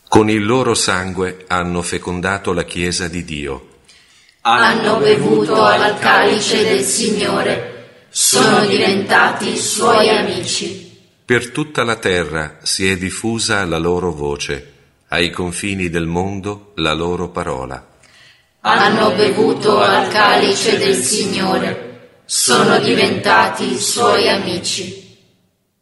Con il loro sangue hanno fecondato la Chiesa di Dio. Hanno bevuto al calice del Signore, sono diventati suoi amici. Per tutta la terra si è diffusa la loro voce, ai confini del mondo la loro parola. Hanno bevuto al calice del Signore, sono diventati suoi amici.